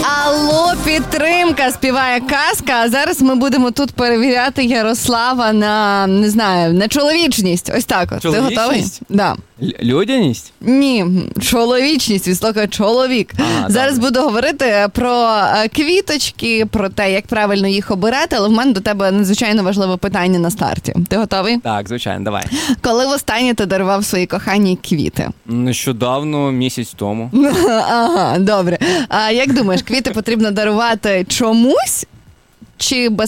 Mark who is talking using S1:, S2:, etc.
S1: Алло, підтримка, співає Казка. А зараз ми будемо тут перевіряти Ярослава на, не знаю, на чоловічність. Ось так от. Ти готовий? Да.
S2: Людяність?
S1: Ні, чоловічність, від слова чоловік. Зараз добре. Буду говорити про квіточки, про те, як правильно їх обирати, але в мене до тебе надзвичайно важливе питання на старті. Ти готовий?
S2: Так, звичайно, давай.
S1: Коли востаннє ти дарував своїй коханій квіти?
S2: Нещодавно, місяць тому.
S1: Ага, добре. А як думаєш, квіти потрібно дарувати чомусь чи